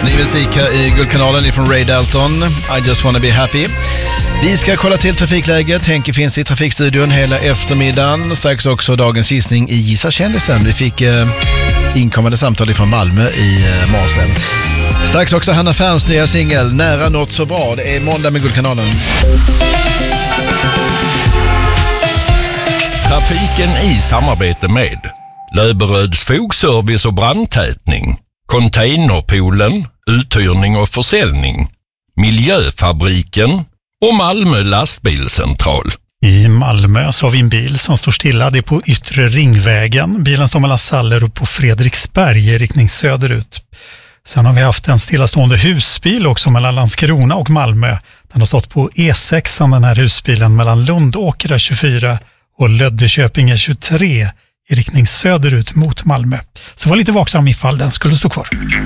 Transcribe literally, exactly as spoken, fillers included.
Ny musik här i Guldkanalen ifrån Ray Dalton, I just wanna be happy. Vi ska kolla till trafikläget. Henke finns i trafikstudion hela eftermiddagen. Strax också dagens gissning i Gissa kändisen. Vi fick eh, inkommande samtal från Malmö i eh, morse. Strax också Hanna Ferns nya singel Nära något så bra. Det är måndag med Guldkanalen. Trafiken i samarbete med Löberöds fogservice och brandtätning, Containerpoolen, uthyrning och försäljning, Miljöfabriken och Malmö lastbilscentral. I Malmö så har vi en bil som står stilla. Det är på Yttre Ringvägen. Bilen står mellan Sallerup och Fredriksberg i riktning söderut. Sen har vi haft en stillastående husbil också mellan Landskrona och Malmö. Den har stått på E sex, den här husbilen mellan Lundåkra tjugofyra och Löddeköpinge tjugotre i riktning söderut mot Malmö. Så var lite vaksam ifall den skulle stå kvar.